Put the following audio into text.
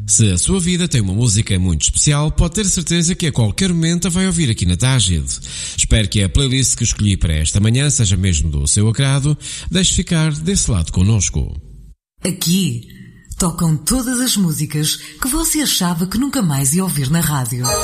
Se a sua vida tem uma música muito especial, pode ter certeza que a qualquer momento a vai ouvir aqui na Tágide. Espero que a playlist que escolhi para esta manhã seja mesmo do seu agrado. Deixe ficar desse lado connosco. Aqui tocam todas as músicas que você achava que nunca mais ia ouvir na rádio.